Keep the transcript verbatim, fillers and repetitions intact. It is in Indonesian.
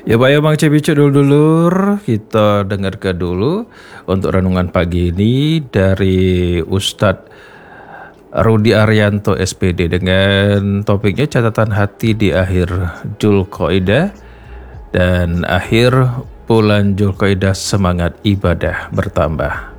Ya Pak ya Bang Cebicu dulur-dulur, kita dengarkan dulu untuk renungan pagi ini dari Ustadz Rudi Arianto S P D dengan topiknya catatan hati di akhir Dzulqa'dah dan akhir bulan Dzulqa'dah semangat ibadah bertambah.